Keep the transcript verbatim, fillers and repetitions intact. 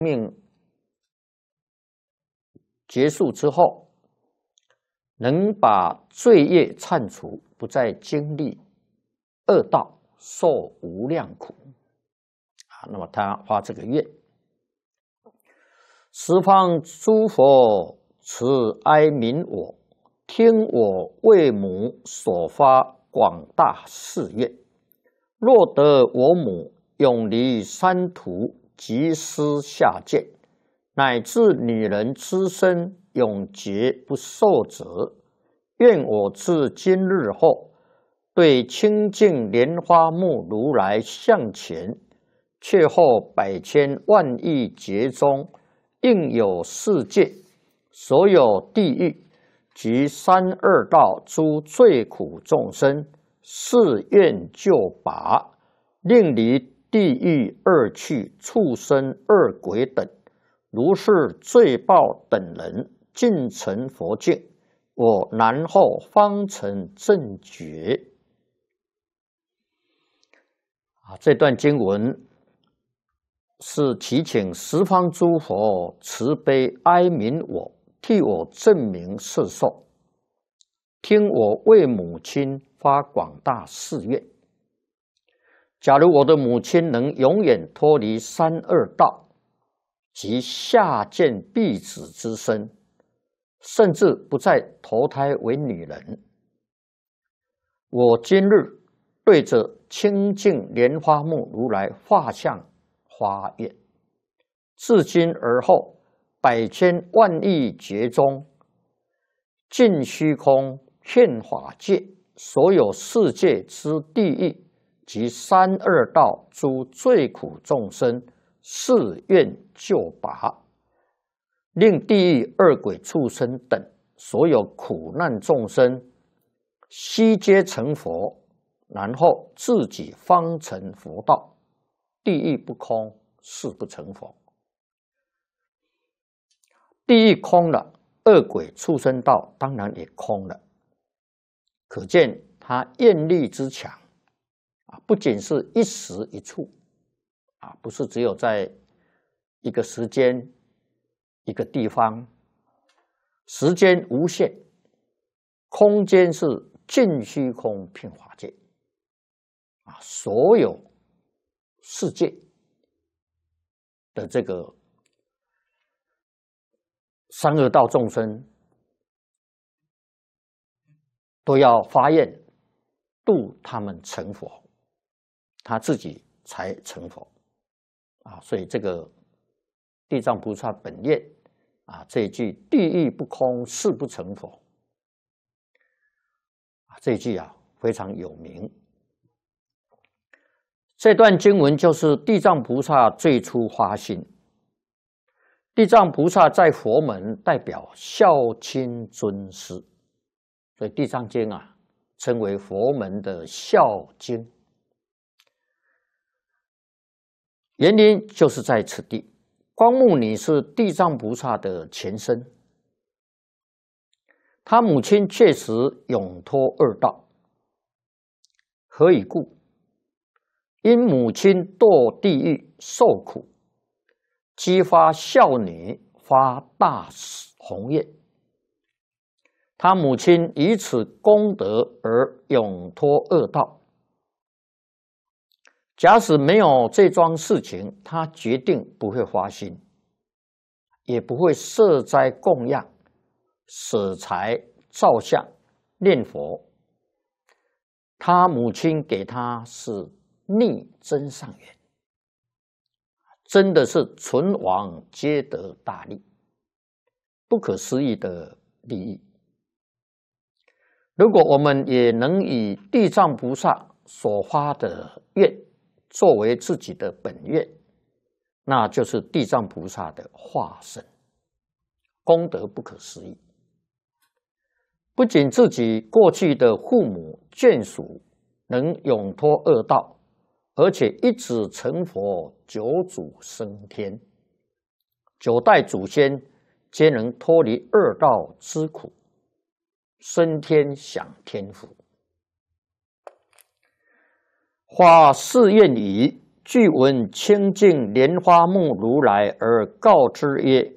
命结束之后，能把罪业忏除，不再经历恶道，受无量苦啊。那么他发这个愿，十方诸佛慈哀悯我，听我为母所发广大誓愿。若得我母永离三途，即施下贱，乃至女人之身永绝不受责。愿我自今日后，对清净莲花目如来向前，却后百千万亿劫中，应有世界，所有地狱及三恶道诸罪苦众生，誓愿救拔，令离地狱恶趣、畜生、恶鬼等，如是罪报等人，尽成佛境。我然后方成正觉。啊，这段经文是祈请十方诸佛慈悲哀悯我，替我证明世受，听我为母亲发广大誓愿。假如我的母亲能永远脱离三恶道及下贱婢子之身，甚至不再投胎为女人，我今日对着清净莲花目如来画像发愿，自今而后，百千万亿劫中，尽虚空遍法界，所有世界之地狱及三恶道诸罪苦众生，誓愿救拔，令地狱恶鬼畜生等所有苦难众生悉皆成佛，然后自己方成佛道。地狱不空，誓不成佛。地狱空了，恶鬼畜生道当然也空了。可见他愿力之强啊，不仅是一时一处啊，不是只有在一个时间、一个地方，时间无限，空间是尽虚空遍法界啊，所有世界的这个三恶道众生都要发愿度他们成佛，他自己才成佛啊。所以这个地藏菩萨本愿啊，这一句地狱不空，誓不成佛啊，这一句啊非常有名。这段经文就是地藏菩萨最初发心。地藏菩萨在佛门代表孝亲尊师，所以地藏经啊称为佛门的孝经。原因就是在此地，光目女是地藏菩萨的前身，他母亲确实永脱恶道。何以故？因母亲堕地狱受苦，激发孝女发大宏愿，他母亲以此功德而永脱恶道。假使没有这桩事情，他决定不会发心，也不会设斋供养、舍财造像、念佛。他母亲给他是逆增上缘，真的是存亡皆得大利，不可思议的利益。如果我们也能以地藏菩萨所发的愿作为自己的本愿，那就是地藏菩萨的化身，功德不可思议。不仅自己过去的父母眷属能永脱恶道，而且一直成佛，九祖升天，九代祖先皆能脱离恶道之苦，升天享天福。发誓愿语， 具闻清净莲花目如来而告之曰：“